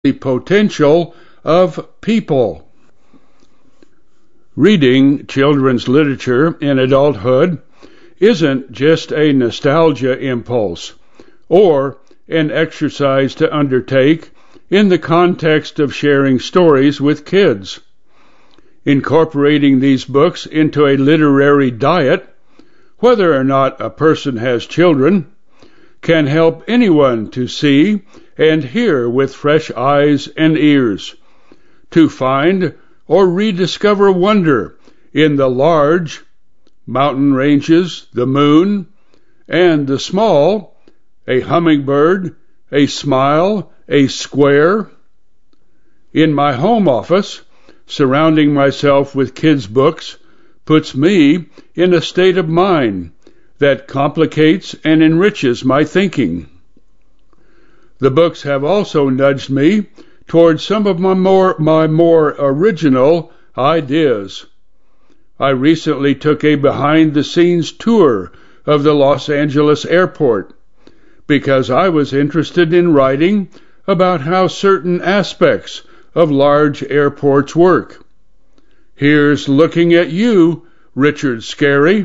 the potential of people. Reading children's literature in adulthood isn't just a nostalgia impulse or an exercise to undertake in the context of sharing stories with kids. Incorporating these books into a literary diet, whether or not a person has children, can help anyone to see and hear with fresh eyes and ears, to find or rediscover wonder in the large, mountain ranges, the moon, and the small, a hummingbird, a smile, a square. In my home office, surrounding myself with kids' books puts me in a state of mind that complicates and enriches my thinking. The books have also nudged me towards some of my more original ideas. I recently took a behind-the-scenes tour of the Los Angeles airport because I was interested in writing about how certain aspects of large airports work. Here's looking at you, Richard Scarry.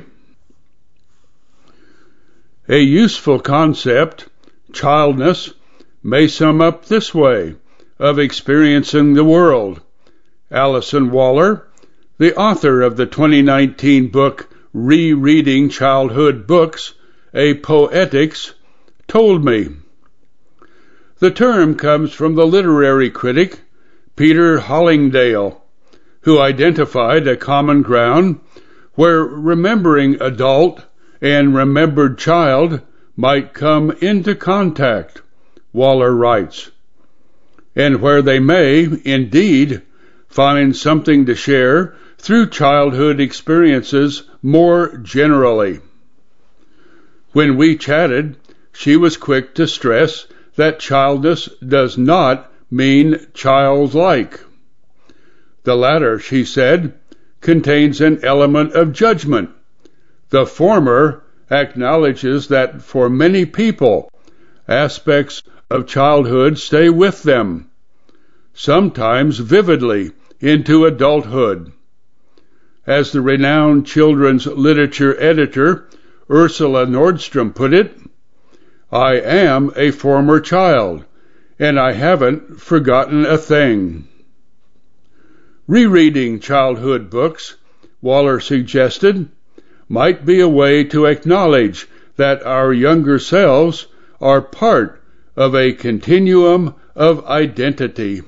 A useful concept, childness, may sum up this way of experiencing the world. Alison Waller, the author of the 2019 book Rereading Childhood Books, A Poetics, told me. The term comes from the literary critic Peter Hollingdale, who identified a common ground where remembering adult and remembered child might come into contact, Waller writes, and where they may, indeed, find something to share through childhood experiences more generally. When we chatted, she was quick to stress that childness does not mean childlike. The latter, she said, contains an element of judgment. The former acknowledges that for many people, aspects of childhood stay with them, sometimes vividly into adulthood. As the renowned children's literature editor Ursula Nordstrom put it, I am a former child, and I haven't forgotten a thing. Rereading childhood books, Waller suggested, might be a way to acknowledge that our younger selves are part of a continuum of identity.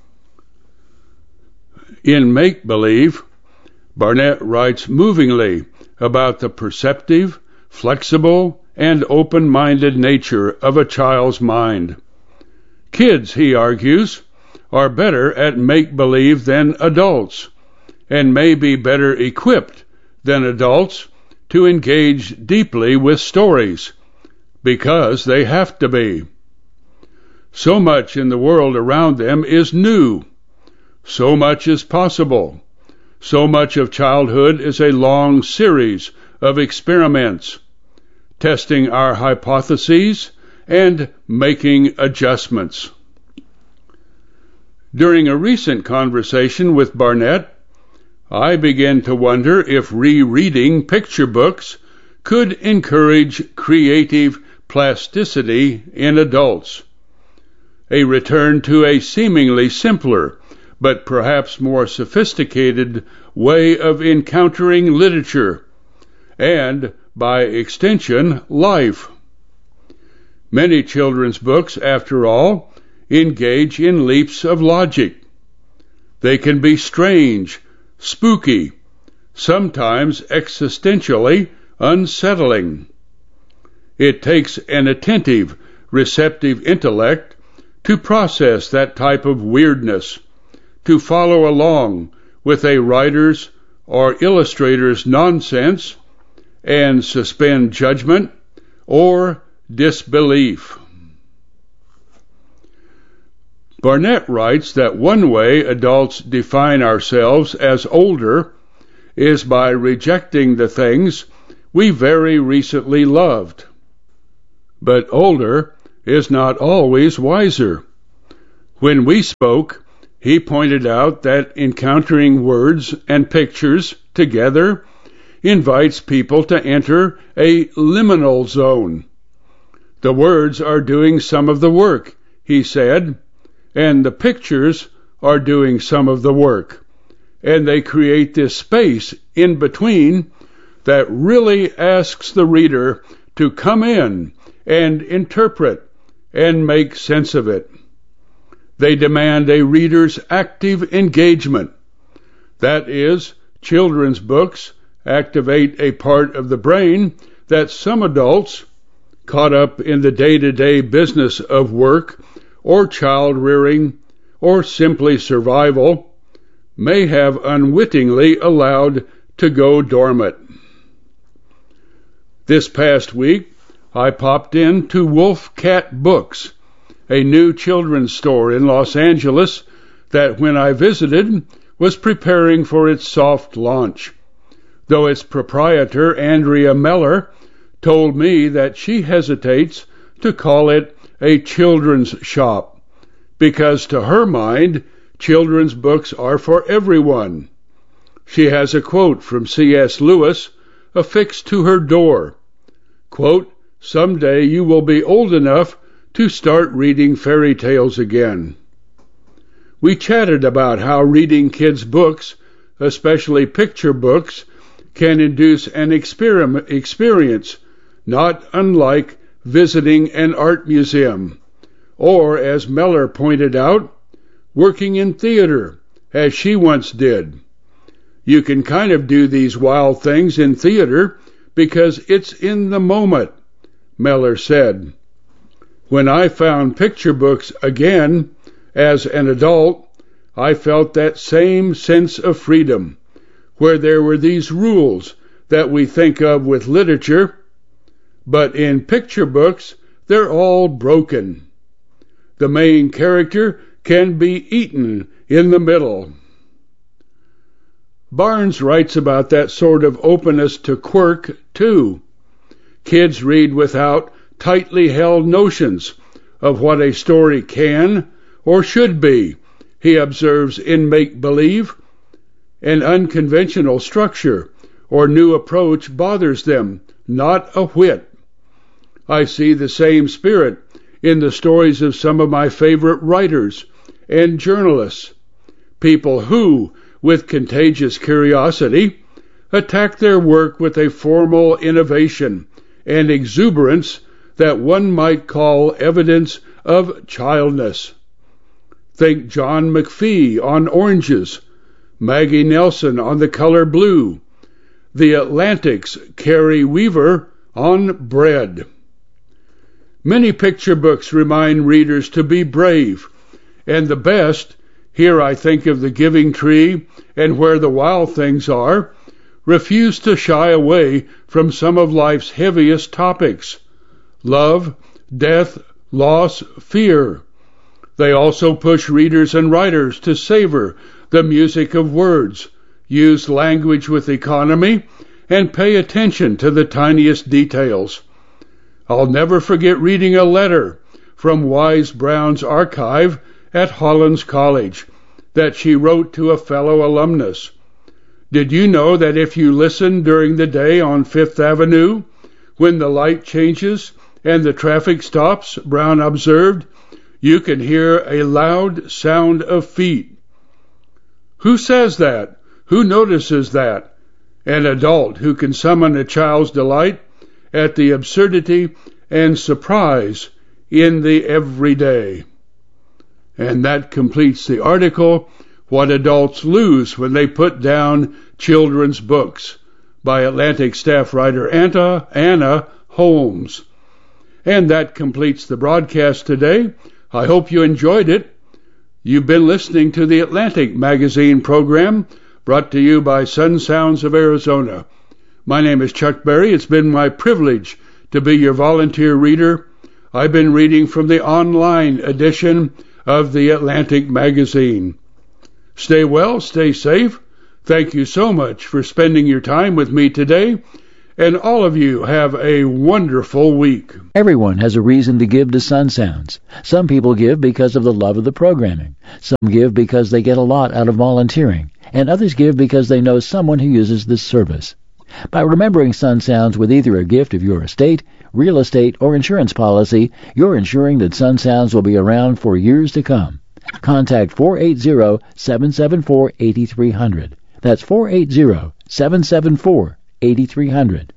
In Make-Believe, Barnett writes movingly about the perceptive, flexible, and open-minded nature of a child's mind. Kids, he argues, are better at make-believe than adults, and may be better equipped than adults to engage deeply with stories, because they have to be. So much in the world around them is new. So much is possible. So much of childhood is a long series of experiments, testing our hypotheses and making adjustments. During a recent conversation with Barnett, I began to wonder if rereading picture books could encourage creative plasticity in adults. A return to a seemingly simpler, but perhaps more sophisticated way of encountering literature, and, by extension, life. Many children's books, after all, engage in leaps of logic. They can be strange, spooky, sometimes existentially unsettling. It takes an attentive, receptive intellect to process that type of weirdness, to follow along with a writer's or illustrator's nonsense and suspend judgment or disbelief. Barnett writes that one way adults define ourselves as older is by rejecting the things we very recently loved. But older is not always wiser. When we spoke, he pointed out that encountering words and pictures together invites people to enter a liminal zone. The words are doing some of the work, he said, and the pictures are doing some of the work. And they create this space in between that really asks the reader to come in and interpret and make sense of it. They demand a reader's active engagement. That is, children's books activate a part of the brain that some adults, caught up in the day-to-day business of work or child rearing or simply survival, may have unwittingly allowed to go dormant. This past week, I popped into Wolf Cat Books, a new children's store in Los Angeles that, when I visited, was preparing for its soft launch, though its proprietor, Andrea Meller, told me that she hesitates to call it a children's shop, because to her mind, children's books are for everyone. She has a quote from C.S. Lewis affixed to her door. Quote, "Someday you will be old enough to start reading fairy tales again." We chatted about how reading kids' books, especially picture books, can induce an experience not unlike visiting an art museum, or, as Meller pointed out, working in theater, as she once did. You can kind of do these wild things in theater because it's in the moment, Meller said. When I found picture books again as an adult, I felt that same sense of freedom, where there were these rules that we think of with literature, but in picture books, they're all broken. The main character can be eaten in the middle. Barnes writes about that sort of openness to quirk, too. Kids read without tightly held notions of what a story can or should be, he observes in make-believe. An unconventional structure or new approach bothers them not a whit. I see the same spirit in the stories of some of my favorite writers and journalists, people who, with contagious curiosity, attack their work with a formal innovation and exuberance that one might call evidence of childness. Think John McPhee on oranges, Maggie Nelson on the color blue, the Atlantic's Carrie Weaver on bread. Many picture books remind readers to be brave, and the best, here I think of The Giving Tree and Where the Wild Things Are, refuse to shy away from some of life's heaviest topics: love, death, loss, fear. They also push readers and writers to savor the music of words, use language with economy, and pay attention to the tiniest details. I'll never forget reading a letter from Wise Brown's archive at Hollins College that she wrote to a fellow alumnus. Did you know that if you listen during the day on Fifth Avenue, when the light changes and the traffic stops, Brown observed, you can hear a loud sound of feet? Who says that? Who notices that? An adult who can summon a child's delight at the absurdity and surprise in the everyday. And that completes the article, What Adults Lose When They Put Down Children's Books, by Atlantic staff writer Anna Holmes. And that completes the broadcast today. I hope you enjoyed it. You've been listening to the Atlantic Magazine program, brought to you by Sun Sounds of Arizona. My name is Chuck Berry. It's been my privilege to be your volunteer reader. I've been reading from the online edition of the Atlantic Magazine. Stay well, stay safe. Thank you so much for spending your time with me today, and all of you have a wonderful week. Everyone has a reason to give to Sun Sounds. Some people give because of the love of the programming. Some give because they get a lot out of volunteering. And others give because they know someone who uses this service. By remembering Sun Sounds with either a gift of your estate, real estate, or insurance policy, you're ensuring that Sun Sounds will be around for years to come. Contact 480-774-8300. That's 480-774-8300.